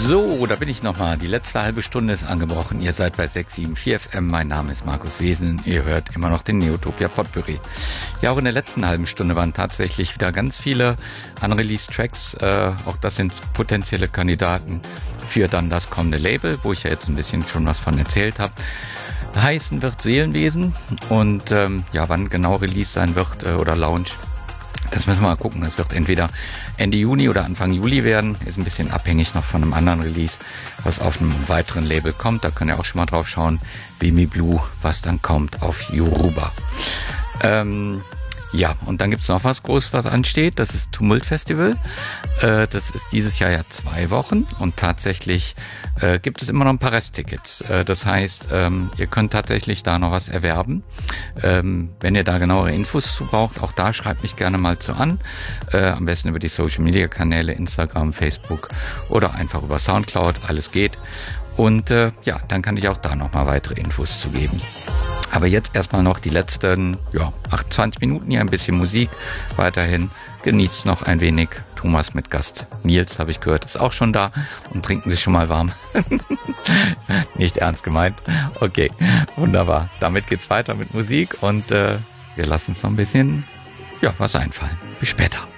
So, da bin ich nochmal. Die letzte halbe Stunde ist angebrochen. Ihr seid bei 674 FM. Mein Name ist Markus Wesen. Ihr hört immer noch den Neotopia Potpourri. Ja, auch in der letzten halben Stunde waren tatsächlich wieder ganz viele unreleased Tracks. Auch das sind potenzielle Kandidaten für dann das kommende Label, wo ich ja jetzt ein bisschen schon was von erzählt habe. Heißen wird Seelenwesen und ja, wann genau Release sein wird oder Launch, das müssen wir mal gucken. Es wird entweder Ende Juni oder Anfang Juli werden. Ist ein bisschen abhängig noch von einem anderen Release, was auf einem weiteren Label kommt. Da könnt ihr auch schon mal drauf schauen. Vimy Blue, was dann kommt auf Yoruba. Ja, und dann gibt's noch was Großes, was ansteht. Das ist Tumult Festival. Das ist dieses Jahr ja 2 Wochen und tatsächlich gibt es immer noch ein paar Resttickets. Das heißt, ihr könnt tatsächlich da noch was erwerben. Wenn ihr da genauere Infos zu braucht, auch da schreibt mich gerne mal zu an. Am besten über die Social Media Kanäle, Instagram, Facebook oder einfach über Soundcloud. Alles geht. Und ja, dann kann ich auch da noch mal weitere Infos zu geben. Aber jetzt erstmal noch die letzten 28 Minuten hier, ein bisschen Musik weiterhin. Genießt noch ein wenig. Thomas mit Gast Nils, habe ich gehört, ist auch schon da und trinken sich schon mal warm. Nicht ernst gemeint. Okay, wunderbar. Damit geht's weiter mit Musik und wir lassen uns noch ein bisschen was einfallen. Bis später.